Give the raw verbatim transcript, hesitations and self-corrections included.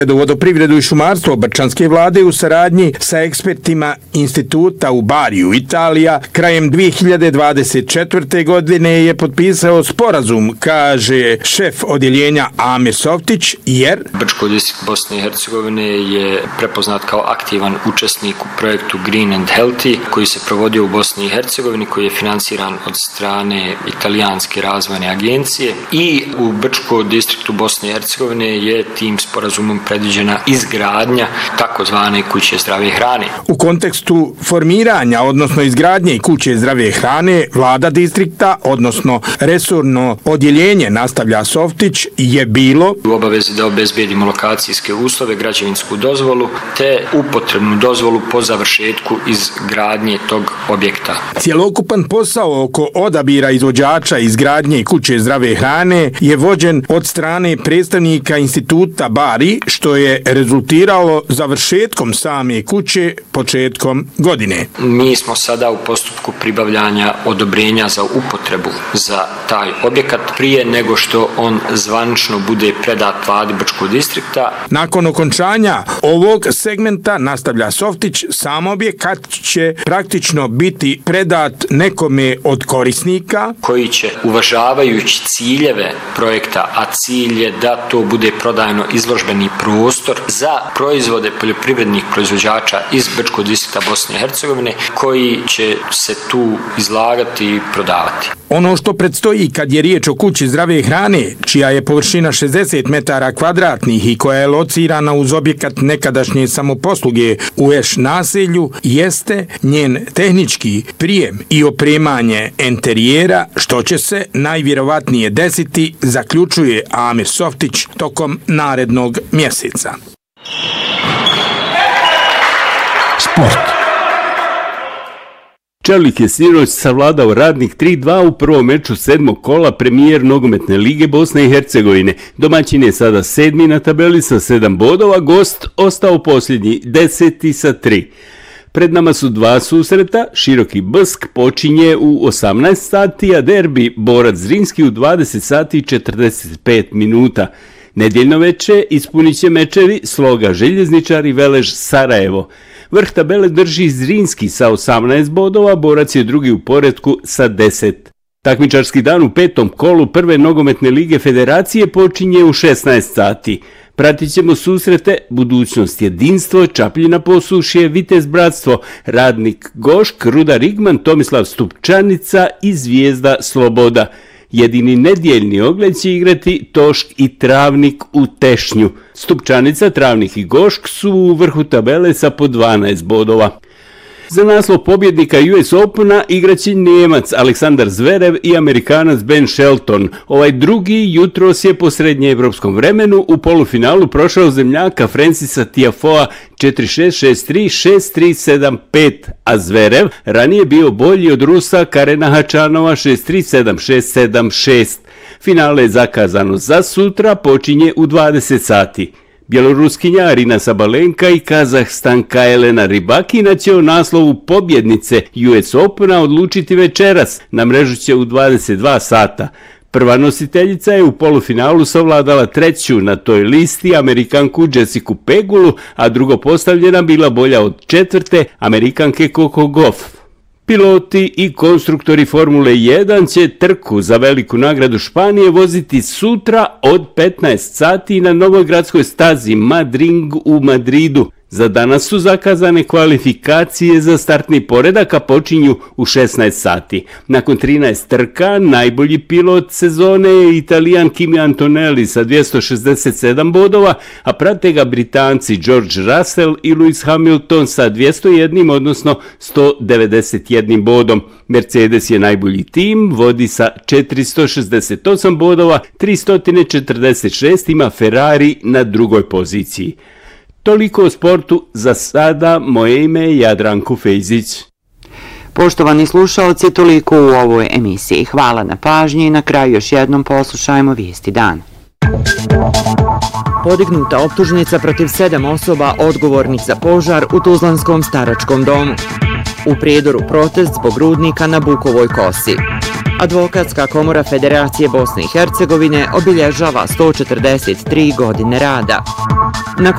Vodoprivredu i šumarstvo Brčanske vlade u saradnji sa ekspertima instituta u Bariju, Italija, krajem dvije hiljade dvadeset četvrte. godine je potpisao sporazum, kaže šef odjeljenja Ame Softić, jer Brčko distrikt Bosne i Hercegovine je prepoznat kao aktivan učesnik u projektu Green and Healthy koji se provodio u Bosni i Hercegovini, koji je financiran od strane Italijanske razvojne agencije, i u Brčko distriktu Bosne i Hercegovine je tim sporazumom predviđena izgradnja takozvane kuće zdrave hrane. U kontekstu formiranja, odnosno izgradnje kuće zdrave hrane, vlada distrikta, odnosno resorno odjeljenje, nastavlja Softić, je bilo u obavezi da obezbedimo lokacijske uslove, građevinsku dozvolu te upotrebnu dozvolu po završetku izgradnje tog objekta. Cjelokupan posao oko odabira izvođača izgradnje kuće zdrave hrane je vođen od strane predstavnika instituta Bari, što je rezultiralo završetkom same kuće početkom godine. Mi smo sada u postupku pribavljanja odobrenja za upotrebu za taj objekat prije nego što on zvanično bude predat vladi Brčkog distrikta. Nakon okončanja ovog segmenta, nastavlja Softić, sam objekat će praktično biti predat nekome od korisnika koji će, uvažavajući ciljeve projekta, a cilj je da to bude prodajno izložbeni prostor za proizvode poljoprivrednih proizvođača iz Brčkog distrikta Bosne i Hercegovine, koji će se tu izlagati i prodavati. Ono što predstoji kad je riječ o kući zdrave hrane, čija je površina šezdeset metara kvadratnih i koja je locirana uz objekat nekadašnje samoposluge u Eš naselju, jeste njen tehnički prijem i opremanje enterijera, što će se najvjerovatnije desiti, zaključuje Amir Softić, tokom narednog mjeseca. Sport. Čelik je sinoć savladao Radnik tri dva u prvom meču sedmog kola premijer nogometne lige Bosne i Hercegovine. Domaćin je sada sedmi na tabeli sa sedam bodova, gost ostao posljednji, deseti sa tri. Pred nama su dva susreta, Široki Brsk počinje u osamnaest sati, a derbi Borac Zrinski u dvadeset sati i četrdeset pet minuta. Nedjeljno veče ispunit će mečevi Sloga Željezničar i Velež Sarajevo. Vrh tabele drži Zrinski sa osamnaest bodova, Borac je drugi u poretku sa deset. Takmičarski dan u petom kolu prve nogometne lige federacije počinje u šesnaest sati. Pratit ćemo susrete Budućnost jedinstvo, Čapljina Posušje, Vitez Bratstvo, Radnik Gošk, Rudar Igman, Tomislav Stupčanica i Zvijezda Sloboda. Jedini nedjeljni ogled će igrati Tošk i Travnik u Tešnju. Stupčanica, Travnik i Gošk su u vrhu tabele sa po dvanaest bodova. Za naslov pobjednika U S Opena igraće Njemac Aleksandar Zverev i Amerikanac Ben Shelton. Ovaj drugi jutros je po srednjeevropskom vremenu u polufinalu prošao zemljaka Francisa Tiafoea četiri šest, šest tri, šest tri, sedam pet, a Zverev ranije bio bolji od Rusa Karena Hačanova šest tri, sedam šest, sedam šest. Finale je zakazano za sutra, počinje u dvadeset sati. Bjeloruskinja Arina Sabalenka i Kazahstanka Elena Rybakina će o naslovu pobjednice U S Opena odlučiti večeras, na mrežu će u dvadeset dva sata. Prva nositeljica je u polufinalu savladala treću na toj listi Amerikanku Jessicu Pegulu, a drugo postavljena bila bolja od četvrte Amerikanke Coco Gauff. Piloti i konstruktori Formule jedan će trku za veliku nagradu Španije voziti sutra od petnaest sati na novogradskoj stazi Madring u Madridu. Za danas su zakazane kvalifikacije za startni poredak, a počinju u šesnaest sati. Nakon trinaest trka, najbolji pilot sezone je Italijan Kimi Antonelli sa dvjesto šezdeset sedam bodova, a prate ga Britanci George Russell i Lewis Hamilton sa dvjesto jedan, odnosno sto devedeset jedan bodom. Mercedes je najbolji tim, vodi sa četiristo šezdeset osam bodova, tristo četrdeset šest ima Ferrari na drugoj poziciji. Toliko o sportu za sada, moje ime je Jadranko Fejzić. Poštovani slušalci, toliko u ovoj emisiji. Hvala na pažnji i na kraju još jednom poslušajmo vijesti dana. Podignuta optužnica protiv sedam osoba odgovornih za požar u Tuzlanskom staračkom domu. U Prijedoru protest zbog rudnika na Bukovoj kosi. Advokatska komora Federacije Bosne i Hercegovine obilježava sto četrdeset tri godine rada. Nakon